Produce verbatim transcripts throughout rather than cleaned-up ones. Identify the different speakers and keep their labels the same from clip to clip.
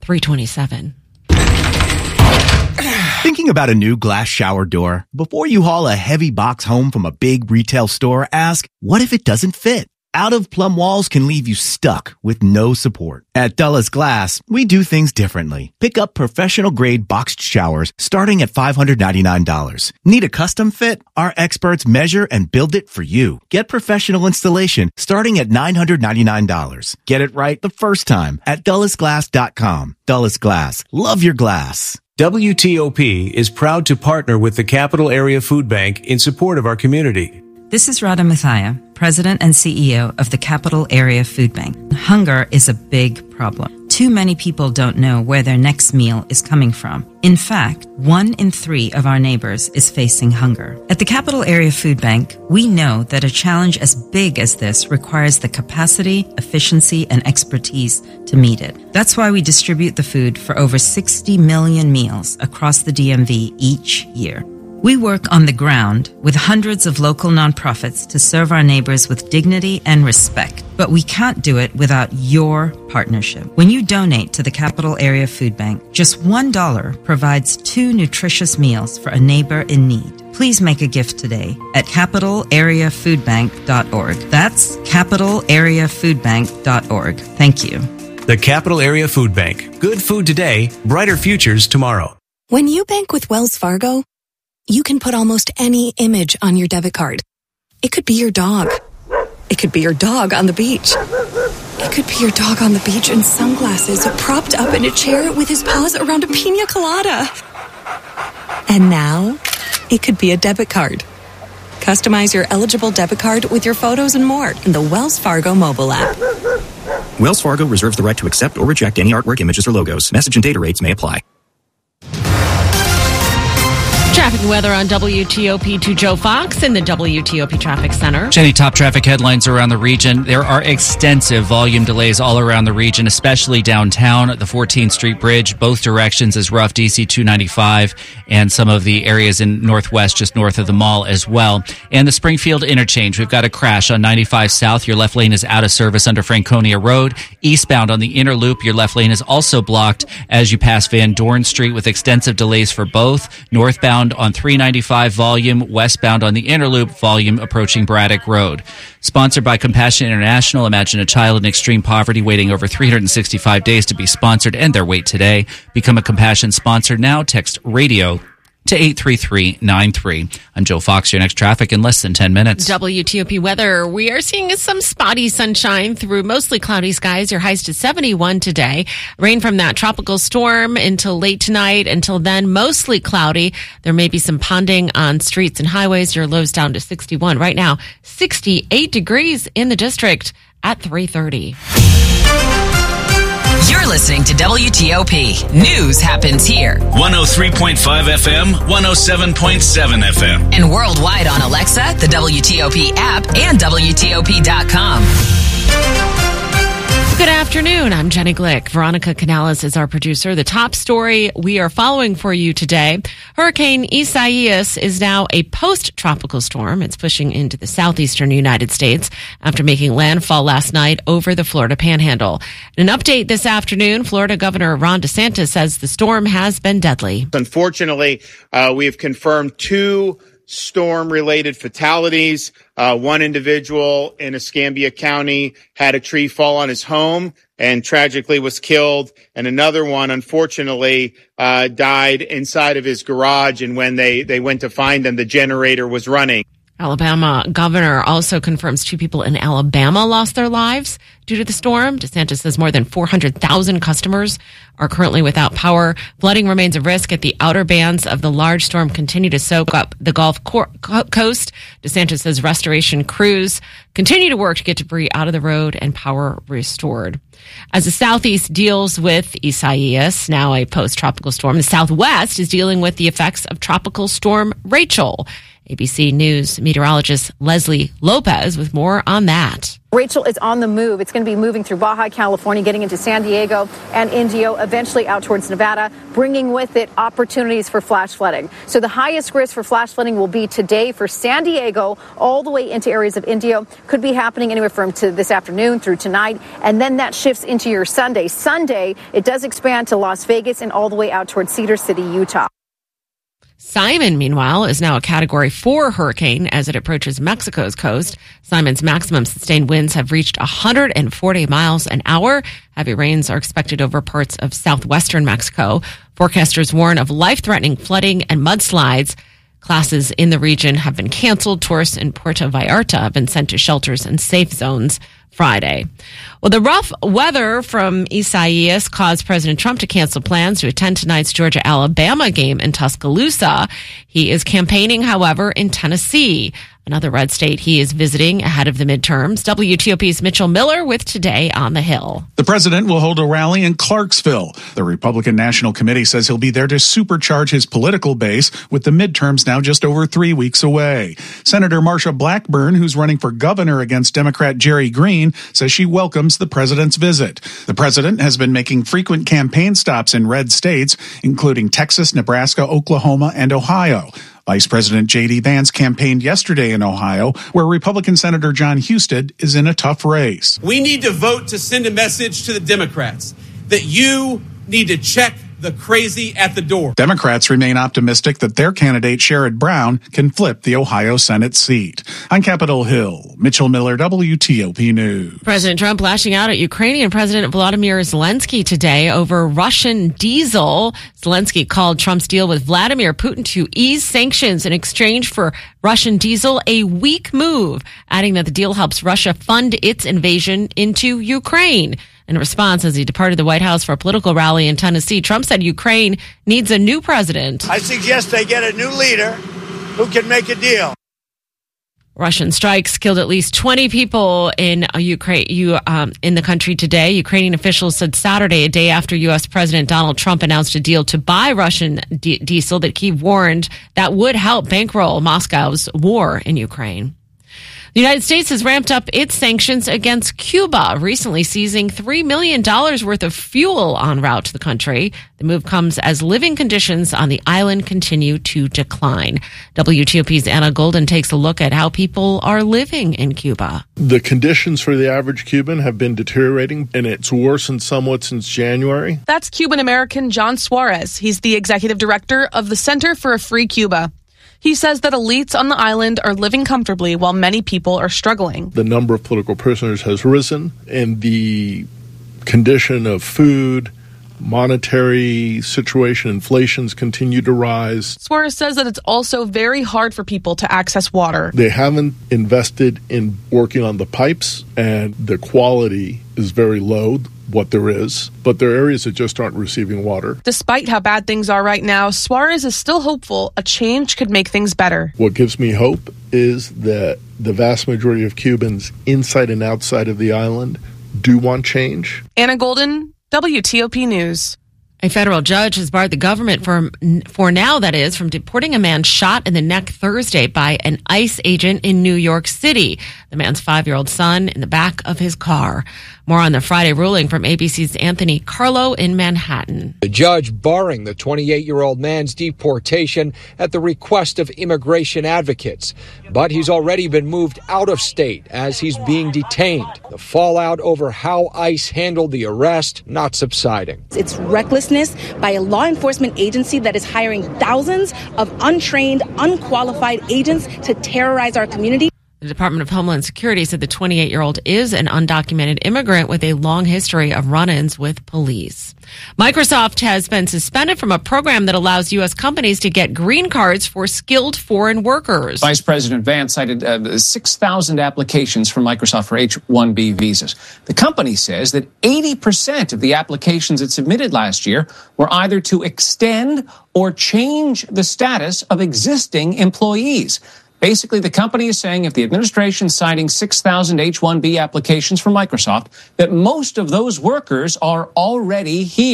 Speaker 1: three twenty-seven.
Speaker 2: Thinking about a new glass shower door? Before you haul a heavy box home from a big retail store, ask, what if it doesn't fit? Out-of-plumb walls can leave you stuck with no support. At Dulles Glass, we do things differently. Pick up professional-grade boxed showers starting at five hundred ninety-nine dollars. Need a custom fit? Our experts measure and build it for you. Get professional installation starting at nine hundred ninety-nine dollars. Get it right the first time at dulles glass dot com. Dulles Glass. Love your glass.
Speaker 3: W T O P is proud to partner with the Capital Area Food Bank in support of our community.
Speaker 4: This is Radha Mathia, President and C E O of the Capital Area Food Bank. Hunger is a big problem. Too many people don't know where their next meal is coming from. In fact, one in three of our neighbors is facing hunger. At the Capital Area Food Bank, we know that a challenge as big as this requires the capacity, efficiency, and expertise to meet it. That's why we distribute the food for over sixty million meals across the D M V each year. We work on the ground with hundreds of local nonprofits to serve our neighbors with dignity and respect, but we can't do it without your partnership. When you donate to the Capital Area Food Bank, just one dollar provides two nutritious meals for a neighbor in need. Please make a gift today at capital area food bank dot org. That's capital area food bank dot org. Thank you.
Speaker 3: The Capital Area Food Bank. Good food today, brighter futures tomorrow.
Speaker 5: When you bank with Wells Fargo, you can put almost any image on your debit card. It could be your dog. It could be your dog on the beach. It could be your dog on the beach in sunglasses, propped up in a chair with his paws around a pina colada. And now, it could be a debit card. Customize your eligible debit card with your photos and more in the Wells Fargo mobile app.
Speaker 6: Wells Fargo reserves the right to accept or reject any artwork, images, or logos. Message and data rates may apply.
Speaker 1: Traffic and weather on W T O P to Joe Fox in the W T O P Traffic Center.
Speaker 7: Jenny, top traffic headlines around the region. There are extensive volume delays all around the region, especially downtown. The fourteenth Street Bridge, both directions is rough. D C two ninety-five and some of the areas in Northwest, just north of the mall as well. And the Springfield interchange, we've got a crash on ninety-five South. Your left lane is out of service under Franconia Road. Eastbound on the inner loop, your left lane is also blocked as you pass Van Dorn Street with extensive delays for both. Northbound on three ninety-five volume, westbound on the inner loop volume approaching Braddock Road. Sponsored by Compassion International. Imagine a child in extreme poverty waiting over three hundred sixty-five days to be sponsored, and their wait today. Become a Compassion sponsor now. Text radio to eight three three nine three. I'm Joe Fox, your next traffic in less than ten minutes.
Speaker 1: W T O P weather. We are seeing some spotty sunshine through mostly cloudy skies. Your highs to seventy-one today. Rain from that tropical storm until late tonight. Until then, mostly cloudy. There may be some ponding on streets and highways. Your lows down to sixty-one. Right now, sixty-eight degrees in the district at three thirty.
Speaker 8: You're listening to W T O P. News happens here.
Speaker 9: one oh three point five F M, one oh seven point seven F M.
Speaker 8: And worldwide on Alexa, the W T O P app, and W T O P dot com.
Speaker 1: Good afternoon. I'm Jenny Glick. Veronica Canales is our producer. The top story we are following for you today. Hurricane Isaias is now a post-tropical storm. It's pushing into the southeastern United States after making landfall last night over the Florida Panhandle. In an update this afternoon, Florida Governor Ron DeSantis says the storm has been deadly.
Speaker 10: Unfortunately, uh, we have confirmed two storm-related fatalities. Uh, one individual in Escambia County had a tree fall on his home and tragically was killed. And another one, unfortunately, uh, died inside of his garage. And when they, they went to find him, the generator was running.
Speaker 1: Alabama governor also confirms two people in Alabama lost their lives due to the storm. DeSantis says more than four hundred thousand customers are currently without power. Flooding remains a risk at the outer bands of the large storm continue to soak up the Gulf co- Coast. DeSantis says restoration crews continue to work to get debris out of the road and power restored. As the Southeast deals with Isaias, now a post-tropical storm, the Southwest is dealing with the effects of Tropical Storm Rachel. A B C News meteorologist Leslie Lopez with more on that.
Speaker 11: Rachel is on the move. It's going to be moving through Baja California, getting into San Diego and Indio, eventually out towards Nevada, bringing with it opportunities for flash flooding. So the highest risk for flash flooding will be today for San Diego, all the way into areas of Indio. Could be happening anywhere from to this afternoon through tonight, and then that shifts into your Sunday. Sunday, it does expand to Las Vegas and all the way out towards Cedar City, Utah.
Speaker 1: Simon, meanwhile, is now a Category four hurricane as it approaches Mexico's coast. Simon's maximum sustained winds have reached one hundred forty miles an hour. Heavy rains are expected over parts of southwestern Mexico. Forecasters warn of life-threatening flooding and mudslides. Classes in the region have been canceled. Tourists in Puerto Vallarta have been sent to shelters and safe zones Friday. Well, the rough weather from Isaias caused President Trump to cancel plans to attend tonight's Georgia-Alabama game in Tuscaloosa. He is campaigning, however, in Tennessee, another red state he is visiting ahead of the midterms. W T O P's Mitchell Miller with Today on the Hill.
Speaker 12: The president will hold a rally in Clarksville. The Republican National Committee says he'll be there to supercharge his political base with the midterms now just over three weeks away. Senator Marsha Blackburn, who's running for governor against Democrat Jerry Green, says she welcomes the president's visit. The president has been making frequent campaign stops in red states, including Texas, Nebraska, Oklahoma, and Ohio. Vice President J D Vance campaigned yesterday in Ohio, where Republican Senator John Husted is in a tough race.
Speaker 13: We need to vote to send a message to the Democrats that you need to check the crazy at the door.
Speaker 12: Democrats remain optimistic that their candidate, Sherrod Brown, can flip the Ohio Senate seat. On Capitol Hill, Mitchell Miller, W T O P News.
Speaker 1: President Trump lashing out at Ukrainian President Volodymyr Zelensky today over Russian diesel. Zelensky called Trump's deal with Vladimir Putin to ease sanctions in exchange for Russian diesel a weak move, adding that the deal helps Russia fund its invasion into Ukraine. In response, as he departed the White House for a political rally in Tennessee, Trump said Ukraine needs a new president.
Speaker 14: I suggest they get a new leader who can make a deal.
Speaker 1: Russian strikes killed at least twenty people in Ukraine, you, um, in the country today. Ukrainian officials said Saturday, a day after U S. President Donald Trump announced a deal to buy Russian d- diesel that Kyiv warned that would help bankroll Moscow's war in Ukraine. The United States has ramped up its sanctions against Cuba, recently seizing three million dollars worth of fuel en route to the country. The move comes as living conditions on the island continue to decline. W T O P's Anna Golden takes a look at how people are living in Cuba.
Speaker 15: The conditions for the average Cuban have been deteriorating, and it's worsened somewhat since January.
Speaker 16: That's Cuban-American John Suarez. He's the executive director of the Center for a Free Cuba. He says that elites on the island are living comfortably while many people are struggling.
Speaker 15: The number of political prisoners has risen, and the condition of food, monetary situation, inflation's continue to rise.
Speaker 16: Suarez says that it's also very hard for people to access water.
Speaker 15: They haven't invested in working on the pipes, and the quality is very low, what there is, but there are areas that just aren't receiving water.
Speaker 16: Despite how bad things are right now, Suarez is still hopeful a change could make things better.
Speaker 15: What gives me hope is that the vast majority of Cubans inside and outside of the island do want change.
Speaker 16: Anna Golden, W T O P News.
Speaker 1: A federal judge has barred the government for, for now, that is, from deporting a man shot in the neck Thursday by an ICE agent in New York City. The man's five-year-old son in the back of his car. More on the Friday ruling from A B C's Anthony Carlo in Manhattan.
Speaker 17: The judge barring the twenty-eight-year-old man's deportation at the request of immigration advocates. But he's already been moved out of state as he's being detained. The fallout over how ICE handled the arrest not subsiding.
Speaker 18: It's recklessness by a law enforcement agency that is hiring thousands of untrained, unqualified agents to terrorize our community.
Speaker 1: The Department of Homeland Security said the twenty-eight-year-old is an undocumented immigrant with a long history of run-ins with police. Microsoft has been suspended from a program that allows U S companies to get green cards for skilled foreign workers.
Speaker 19: Vice President Vance cited uh, six thousand applications from Microsoft for H one B visas. The company says that eighty percent of the applications it submitted last year were either to extend or change the status of existing employees. Basically, the company is saying if the administration is citing six thousand H one B applications from Microsoft, that most of those workers are already here.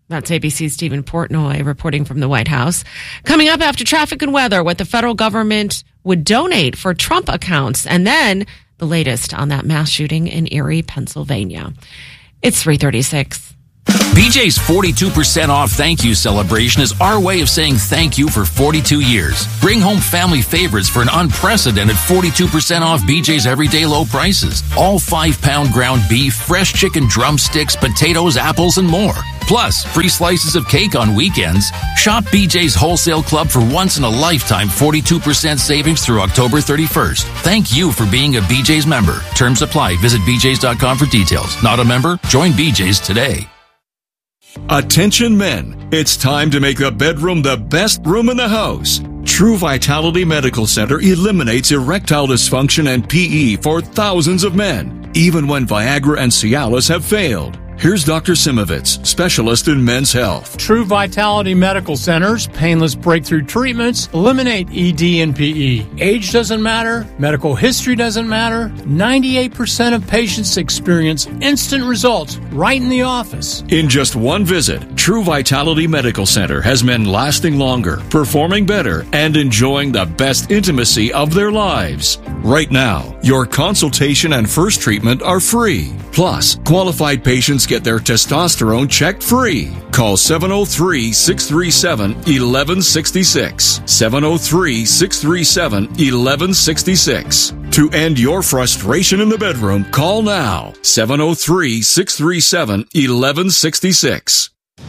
Speaker 1: That's A B C's Stephen Portnoy reporting from the White House. Coming up after traffic and weather, what the federal government would donate for Trump accounts, and then the latest on that mass shooting in Erie, Pennsylvania. It's three thirty-six.
Speaker 20: B J's forty-two percent off thank you celebration is our way of saying thank you for forty-two years. Bring home family favorites for an unprecedented forty-two percent off B J's everyday low prices. All five-pound ground beef, fresh chicken drumsticks, potatoes, apples, and more. Plus, free slices of cake on weekends. Shop B J's Wholesale Club for once-in-a-lifetime forty-two percent savings through October thirty-first. Thank you for being a B J's member. Terms apply. Visit B J's dot com for details. Not a member? Join B J's today.
Speaker 21: Attention men, it's time to make the bedroom the best room in the house. True Vitality Medical Center eliminates erectile dysfunction and P E for thousands of men, even when Viagra and Cialis have failed. Here's Doctor Simovitz, specialist in men's health.
Speaker 22: True Vitality Medical Center's painless breakthrough treatments eliminate E D and P E. Age doesn't matter. Medical history doesn't matter. ninety-eight percent of patients experience instant results right in the office.
Speaker 21: In just one visit, True Vitality Medical Center has men lasting longer, performing better, and enjoying the best intimacy of their lives. Right now, your consultation and first treatment are free. Plus, qualified patients get their testosterone checked free. Call seven oh three, six three seven, one one six six. seven oh three, six three seven, one one six six. To end your frustration in the bedroom, call now. seven oh three, six three seven, one one six six.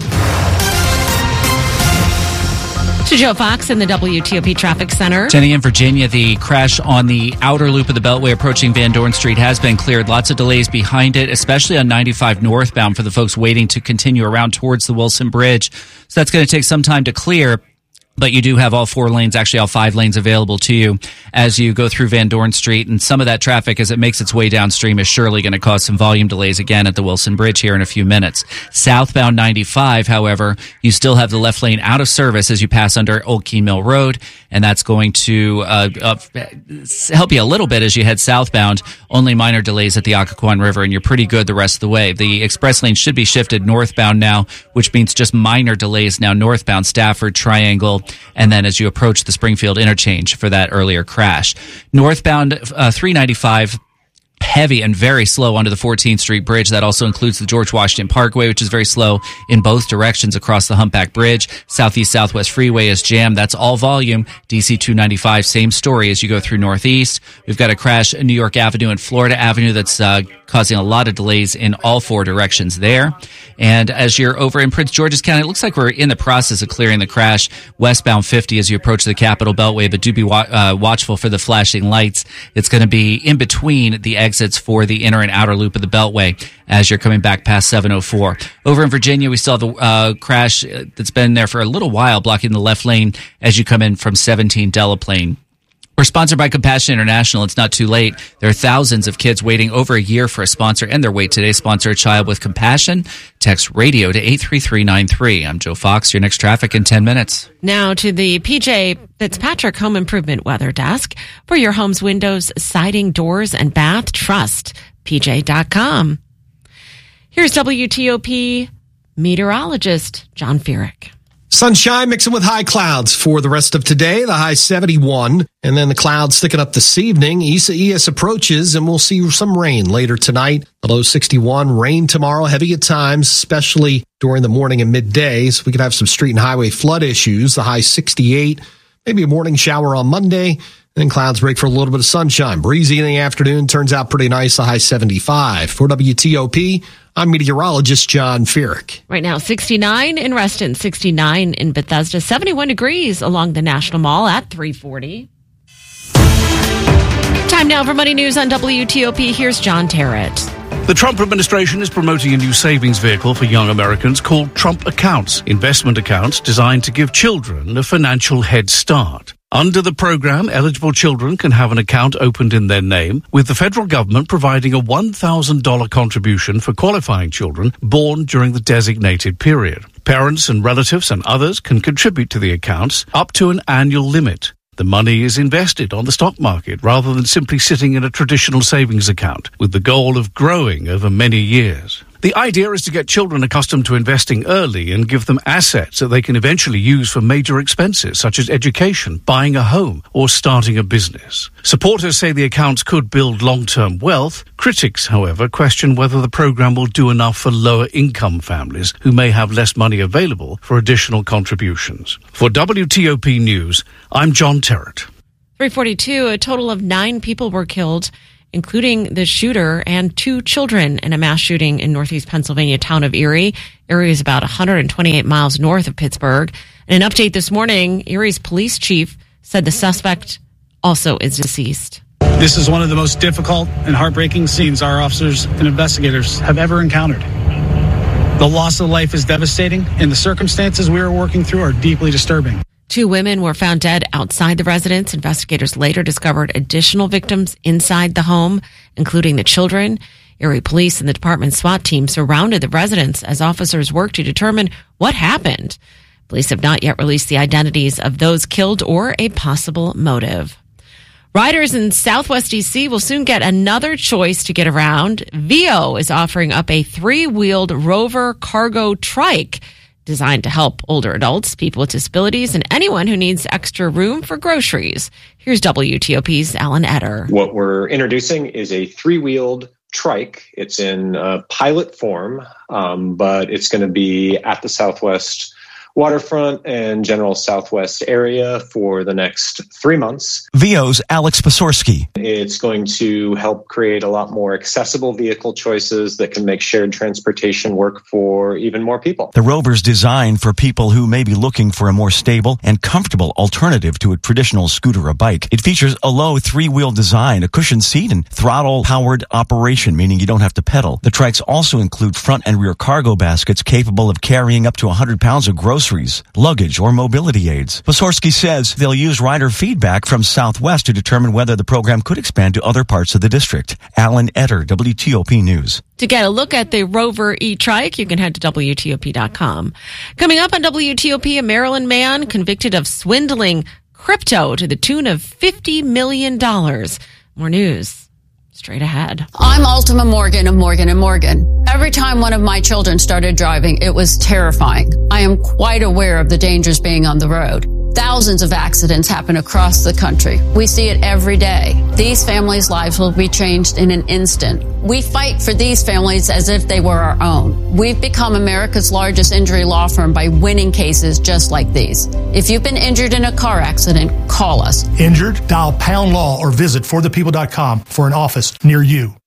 Speaker 1: To Joe Fox in the W T O P Traffic Center.
Speaker 7: Jenny, in Virginia, the crash on the outer loop of the Beltway approaching Van Dorn Street has been cleared. Lots of delays behind it, especially on ninety-five northbound for the folks waiting to continue around towards the Wilson Bridge. So that's going to take some time to clear. But you do have all four lanes, actually all five lanes available to you as you go through Van Dorn Street. And some of that traffic, as it makes its way downstream, is surely going to cause some volume delays again at the Wilson Bridge here in a few minutes. Southbound ninety-five, however, you still have the left lane out of service as you pass under Old Keene Mill Road. And that's going to uh, uh, help you a little bit as you head southbound. Only minor delays at the Occoquan River, and you're pretty good the rest of the way. The express lane should be shifted northbound now, which means just minor delays now northbound Stafford, Triangle, and then as you approach the Springfield interchange for that earlier crash. Northbound uh, three ninety-five, heavy and very slow onto the fourteenth Street Bridge. That also includes the George Washington Parkway, which is very slow in both directions across the Humpback Bridge. Southeast-Southwest Freeway is jammed. That's all volume. D C two ninety-five, same story as you go through Northeast. We've got a crash in New York Avenue and Florida Avenue that's uh, causing a lot of delays in all four directions there. And as you're over in Prince George's County, it looks like we're in the process of clearing the crash westbound fifty as you approach the Capitol Beltway, but do be wa- uh, watchful for the flashing lights. It's going to be in between the exits for the inner and outer loop of the Beltway as you're coming back past seven oh four. Over in Virginia, we still have the uh, crash that's been there for a little while, blocking the left lane as you come in from seventeen Delaplane. We're sponsored by Compassion International. It's not too late. There are thousands of kids waiting over a year for a sponsor, and their wait today. Sponsor a child with compassion. Text radio to eight three three nine three. I'm Joe Fox. Your next traffic in ten minutes.
Speaker 1: Now to the P J Fitzpatrick Home Improvement Weather Desk. For your home's windows, siding, doors, and bath, trust P J dot com. Here's W T O P meteorologist John Feerick.
Speaker 23: Sunshine mixing with high clouds for the rest of today. The high seventy-one, and then the clouds sticking up this evening. Isaias approaches, and we'll see some rain later tonight. The low sixty-one, rain tomorrow, heavy at times, especially during the morning and midday. So we could have some street and highway flood issues. The high sixty-eight, maybe a morning shower on Monday. Then clouds break for a little bit of sunshine. Breezy in the afternoon, turns out pretty nice. The high seventy-five. For W T O P, I'm meteorologist John Feerick.
Speaker 1: Right now, sixty-nine in Reston, sixty-nine in Bethesda, seventy-one degrees along the National Mall at three forty. Time now for Money News on W T O P. Here's John Terrett.
Speaker 24: The Trump administration is promoting a new savings vehicle for young Americans called Trump Accounts, investment accounts designed to give children a financial head start. Under the program, eligible children can have an account opened in their name, with the federal government providing a one thousand dollars contribution for qualifying children born during the designated period. Parents and relatives and others can contribute to the accounts up to an annual limit. The money is invested on the stock market rather than simply sitting in a traditional savings account, with the goal of growing over many years. The idea is to get children accustomed to investing early and give them assets that they can eventually use for major expenses, such as education, buying a home, or starting a business. Supporters say the accounts could build long-term wealth. Critics, however, question whether the program will do enough for lower-income families who may have less money available for additional contributions. For W T O P News, I'm John Terrett.
Speaker 1: three forty-two, a total of nine people were killed, including the shooter and two children in a mass shooting in northeast Pennsylvania town of Erie. Erie is about one hundred twenty-eight miles north of Pittsburgh. In an update this morning, Erie's police chief said the suspect also is deceased.
Speaker 2: This is one of the most difficult and heartbreaking scenes our officers and investigators have ever encountered. The loss of life is devastating, and the circumstances we are working through are deeply disturbing.
Speaker 1: Two women were found dead outside the residence. Investigators later discovered additional victims inside the home, including the children. Erie police and the department's SWAT team surrounded the residence as officers worked to determine what happened. Police have not yet released the identities of those killed or a possible motive. Riders in Southwest D C will soon get another choice to get around. Veo is offering up a three-wheeled Rover cargo trike designed to help older adults, people with disabilities, and anyone who needs extra room for groceries. Here's W T O P's Alan Etter.
Speaker 3: What we're introducing is a three-wheeled trike. It's in uh, pilot form, um, but it's going to be at the Southwest waterfront and general Southwest area for the next three months.
Speaker 4: Veo's Alex Pasorski.
Speaker 3: It's going to help create a lot more accessible vehicle choices that can make shared transportation work for even more people.
Speaker 4: The Rover's designed for people who may be looking for a more stable and comfortable alternative to a traditional scooter or bike. It features a low three-wheel design, a cushioned seat, and throttle-powered operation, meaning you don't have to pedal. The trikes also include front and rear cargo baskets capable of carrying up to one hundred pounds of groceries, luggage, or mobility aids. Pasorski says they'll use rider feedback from Southwest to determine whether the program could expand to other parts of the district. Alan Etter, W T O P News.
Speaker 1: To get a look at the Rover e-trike, you can head to W T O P dot com. Coming up on W T O P, a Maryland man convicted of swindling crypto to the tune of fifty million dollars. More news straight ahead.
Speaker 5: I'm Ultima Morgan of Morgan and Morgan. Every time one of my children started driving, it was terrifying. I am quite aware of the dangers being on the road. Thousands of accidents happen across the country. We see it every day. These families' lives will be changed in an instant. We fight for these families as if they were our own. We've become America's largest injury law firm by winning cases just like these. If you've been injured in a car accident, call us.
Speaker 25: Injured? Dial pound law or visit for the people dot com for an office near you.